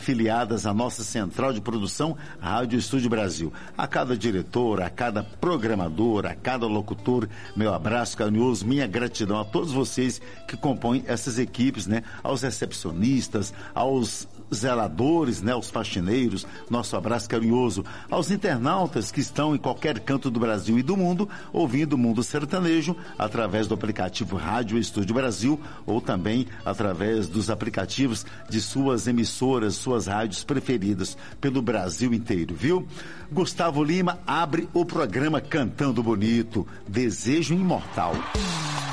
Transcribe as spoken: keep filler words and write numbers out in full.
afiliadas à nossa central de produção Rádio Estúdio Brasil. A cada diretor, a cada programador, a cada locutor, meu abraço carinhoso, minha gratidão a todos vocês que compõem essas equipes, né? Aos recepcionistas, aos zeladores, né? Aos faxineiros, nosso abraço carinhoso, aos internautas que estão em qualquer canto do Brasil e do mundo, ouvindo o Mundo Sertanejo através do aplicativo Rádio Estúdio Brasil ou também através dos aplicativos de suas emissoras, suas rádios preferidas pelo Brasil inteiro, viu? Gustavo Lima abre o programa cantando bonito, Desejo Imortal.